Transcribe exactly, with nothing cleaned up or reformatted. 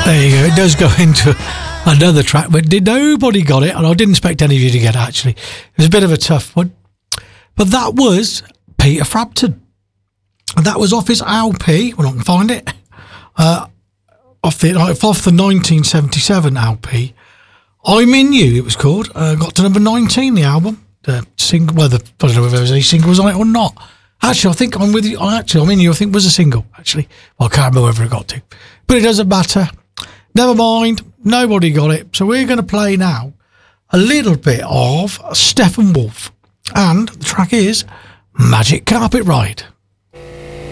There you go. It does go into another track, but did nobody got it, and I didn't expect any of you to get it, actually. It was a bit of a tough one. But that was Peter Frampton. And that was off his L P, well, I can find it, uh, off, the, off the nineteen seventy-seven L P. I'm In You, it was called. Uh, got to number nineteen, the album. The single, well, the, I don't know if there was any singles on it or not. Actually, I think I'm with you. Actually, I'm In You, I think was a single, actually. Well, I can't remember whether it got to. But it doesn't matter. Never mind. Nobody got it. So we're going to play now a little bit of Steppenwolf. And the track is Magic Carpet Ride.